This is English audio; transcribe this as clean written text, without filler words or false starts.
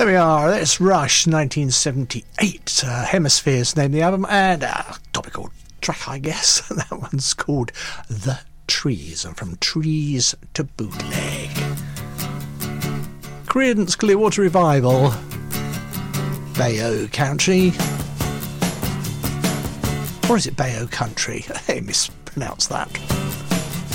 There we are, that's Rush, 1978. Hemispheres named the album, and a topical track, I guess. That one's called The Trees, and From Trees to Bootleg. Creedence Clearwater Revival, Bayo Country. Or is it Bayo Country? I mispronounced that.